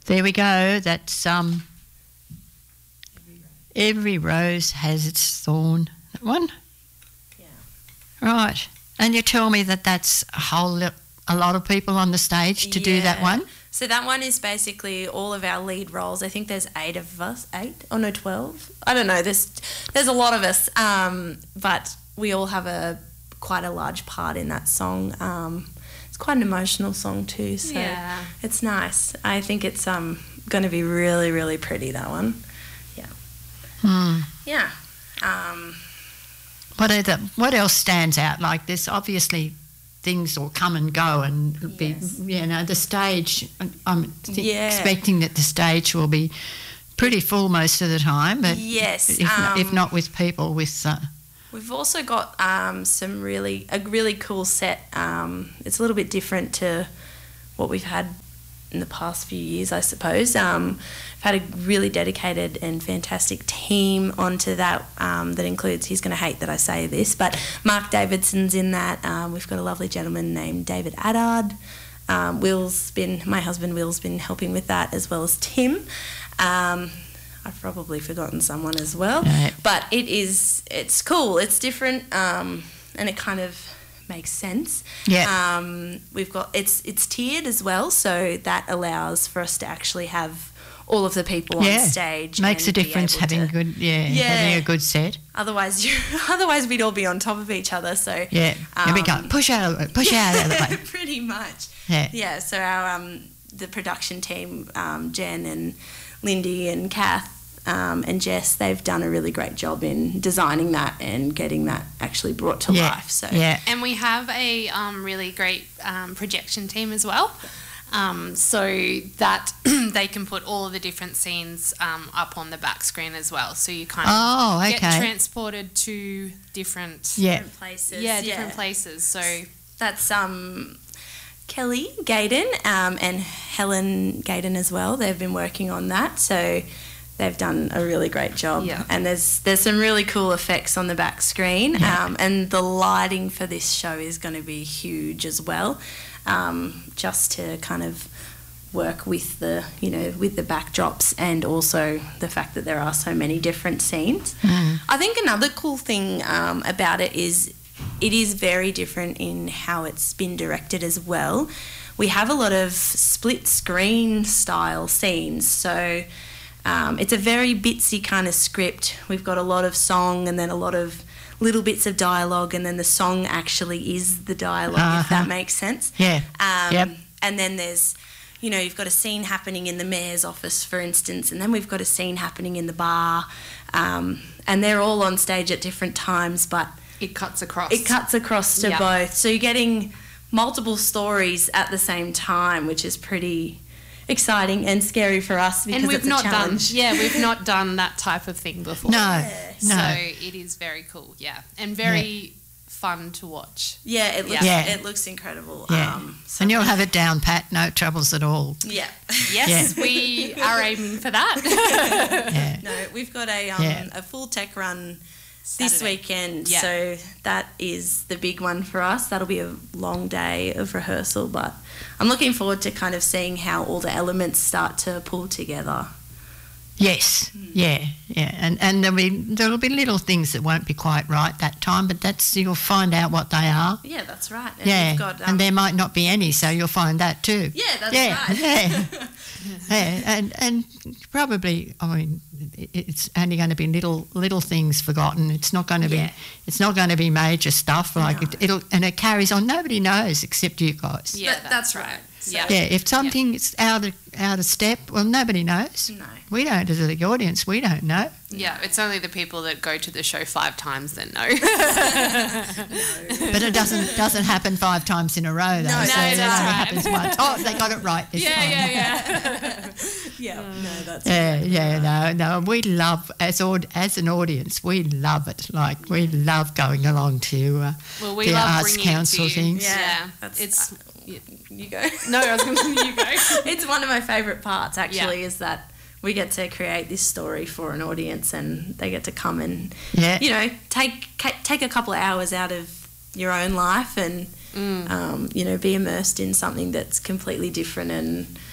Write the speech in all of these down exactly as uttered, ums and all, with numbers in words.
There we go. That's um. Every rose has its thorn. That one. Yeah. Right. And you tell me that that's a whole li- a lot of people on the stage to do that Yeah. one. So that one is basically all of our lead roles. I think there's eight of us. Eight? Oh no, twelve. I don't know. There's there's a lot of us, um, but we all have a quite a large part in that song. Um, it's quite an emotional song too. So Yeah. it's nice. I think it's um going to be really really pretty, that one. Yeah. Hmm. Yeah. Um, What are the, what else stands out? Like there's obviously things will come and go and be, Yes. you know, the stage, I'm th- Yeah. expecting that the stage will be pretty full most of the time, but Yes, if, not, if um, not with people, with... Uh, We've also got um, some really a really cool set. Um, it's a little bit different to what we've had in the past few years, I suppose. Um, we've had a really dedicated and fantastic team onto that. Um, that includes, he's going to hate that I say this, but Mark Davidson's in that. Um, we've got a lovely gentleman named David Addard. Um, Will's been, my husband Will's been helping with that, as well as Tim. Um, I've probably forgotten someone as well, Right. but it is, it's cool, it's different, um, and it kind of makes sense. Yeah. Um, we've got, it's it's tiered as well, so that allows for us to actually have all of the people yeah. on stage. Makes a and be difference able having to- good, yeah, Yeah. having a good set. Otherwise, you, otherwise we'd all be on top of each other. So Yeah. Here we go. um, Push out of the way. Push out of the way. pretty much. Yeah. Yeah. So our um, the production team, um, Jen and Lindy and Kath um, and Jess, they've done a really great job in designing that and getting that actually brought to Yeah. life. So Yeah. And we have a um, really great um, projection team as well. Um, so that they can put all of the different scenes um, up on the back screen as well. So you kind of Oh, get okay. transported to different, Yeah. different places. yeah, different places. So That's um, Kelly Gaydon um, and Helen Gaydon as well. They've been working on that, so they've done a really great job. Yeah. And there's there's some really cool effects on the back screen, Yeah. um, and the lighting for this show is going to be huge as well, um, just to kind of work with the you know with the backdrops and also the fact that there are so many different scenes. Mm. I think another cool thing um, about it is it is very different in how it's been directed as well. We have a lot of split screen style scenes, so um, it's a very bitsy kind of script. We've got a lot of song and then a lot of little bits of dialogue, and then the song actually is the dialogue, if Uh-huh. that makes sense. Yeah. Um, Yep. And then there's, you know, you've got a scene happening in the mayor's office, for instance, and then we've got a scene happening in the bar, um, and they're all on stage at different times, but it cuts across. it cuts across to Yeah. both. So you're getting multiple stories at the same time, which is pretty exciting and scary for us because and we've it's a not done, challenge. yeah, we've not done that type of thing before. No. So No. it is very cool, yeah, and very fun to watch. Yeah, it looks Yeah. it looks incredible. Yeah. Um, so And you'll have it down pat, no troubles at all. yeah. Yes, we are aiming for that. Yeah. No, we've got a um, Yeah. a full tech run this Saturday. weekend, Yeah. so that is the big one for us. That'll be a long day of rehearsal, but I'm looking forward to kind of seeing how all the elements start to pull together. Yes, yeah, yeah, and and there'll be there'll be little things that won't be quite right that time, but that's you'll find out what they are. Yeah, that's right. And Yeah, we've got, um, and there might not be any, so you'll find that too. yeah, that's yeah, right. yeah, yeah, and and probably, I mean, it- it's only going to be little little things forgotten. It's not going to be Yeah. it's not going to be major stuff like No. it, it'll and it carries on. Nobody knows except you guys. Yeah, That- that's right. Yeah. Yeah, if something's out of out of step, well, nobody knows. No. We don't, as the audience, we don't know. Yeah, it's only the people that go to the show five times that know. But it doesn't doesn't happen five times in a row, though. No, so no, it only that's right. happens once. Oh, they got it right this yeah, time. yeah, yeah. Yeah, no, that's Yeah, yeah, no, no. We love as aud- as an audience, we love it. Like we love going along to uh, Well, we the love arts bringing council it to you. things. Yeah, Yeah, that's- it's you, you go. no, I was going to you go. It's one of my favourite parts, actually, Yeah. is that we get to create this story for an audience, and they get to come and, Yeah. you know, take ca- take a couple of hours out of your own life and, Mm. um, you know, be immersed in something that's completely different and,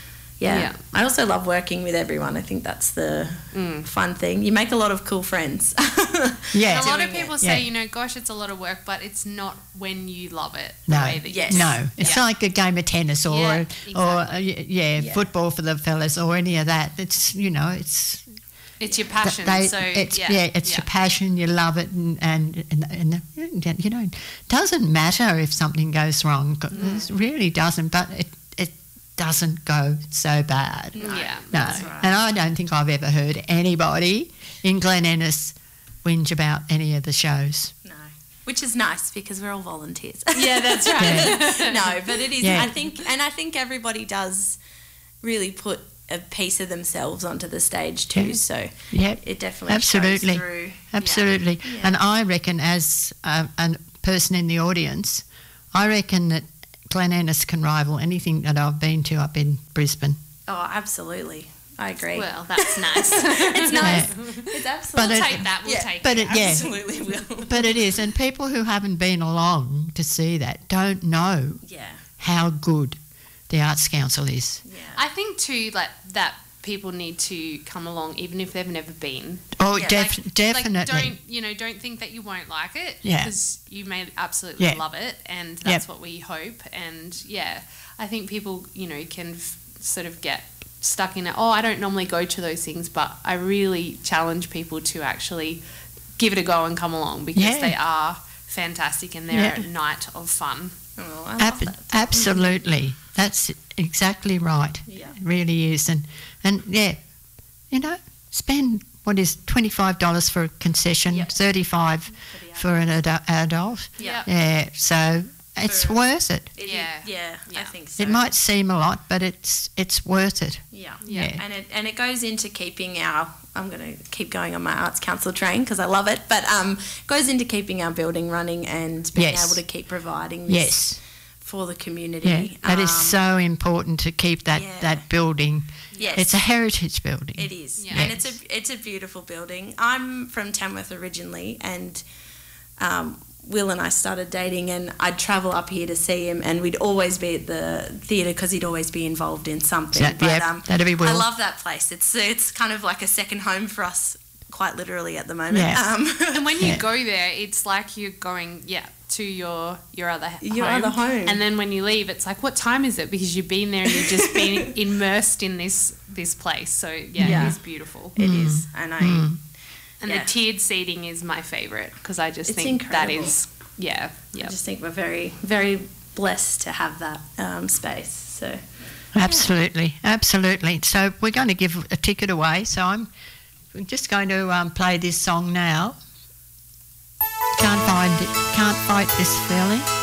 Yeah. Yeah. I also love working with everyone. I think that's the Mm. fun thing. You make a lot of cool friends. Yeah. A lot of Doing people it. say, Yeah. you know, gosh, it's a lot of work, but it's not when you love it. The No, way that Yes. you no. It's Yeah. like a game of tennis or, Yeah, or uh, exactly. y- yeah, Yeah. football for the fellas or any of that. It's, you know, it's... It's your passion. They- so it's, yeah, it's yeah. your passion. You love it, and and, and and you know, it doesn't matter if something goes wrong. It really doesn't. But it it doesn't go so bad. Yeah, No, that's right. and I don't think I've ever heard anybody in Glen Innes whinge about any of the shows. No. Which is nice because we're all volunteers. Yeah, that's right. No, but it is. Yeah. I think, and I think everybody does really put a piece of themselves onto the stage too. Yeah. So Yep, it definitely absolutely, shows through. absolutely. Yeah. And I reckon, as a, a person in the audience, I reckon that Glen Innes can rival anything that I've been to up in Brisbane. Oh, absolutely. I agree. Well, that's nice. it's nice. Yeah. It's absolutely. But We'll it- take that. We'll yeah, take but it. it- yeah. Absolutely will. But it is, and people who haven't been along to see that don't know Yeah. how good the Arts Council is. Yeah. I think too, like that people need to come along, even if they've never been. Oh, Yeah, def- Like, definitely. don't you know? Don't think that you won't like it. Yeah. Because you may absolutely Yeah. love it, and Yep. that's what we hope. And yeah, I think people, you know, can f- sort of get stuck in it. Oh, I don't normally go to those things, but I really challenge people to actually give it a go and come along because Yeah. they are fantastic and they're Yeah. a night of fun. Oh, I love Ab- that. absolutely. That's exactly right. Yeah. It really is. And, and yeah, you know, spend what is twenty-five dollars for a concession, Yep. thirty-five For the for an adu- adult. Yeah. Yeah, so it's For- worth it. It is- Yeah. yeah. I Yeah. think so. It might seem a lot, but it's it's worth it. Yeah. Yeah. Yeah. And it and it goes into keeping our. I'm going to keep going on my arts council train because I love it, but um, goes into keeping our building running and being Yes. able to keep providing this Yes. for the community. Yeah, that is Um, so important to keep that, yeah. that building. Yes. It's a heritage building. It is, Yeah. and it's a it's a beautiful building. I'm from Tamworth originally, and um, Will and I started dating, and I'd travel up here to see him, and we'd always be at the theatre because he'd always be involved in something. That- but yeah, um, that'd be Will. I love that place. It's it's kind of like a second home for us, quite literally at the moment. Yeah. Um, And when you Yeah. go there, it's like you're going, yeah, to your your other Your home. other home. And then when you leave, it's like, what time is it? Because you've been there and you've just been immersed in this this place. So yeah, Yeah. it is beautiful. It is, and I Mm. And Yeah. the tiered seating is my favourite because I just It's think that incredible. is, yeah, I yeah. just think we're very very blessed to have that um, space. So Absolutely, absolutely. So we're going to give a ticket away. So I'm we're just going to um, play this song now. Can't find it. Can't fight this feeling.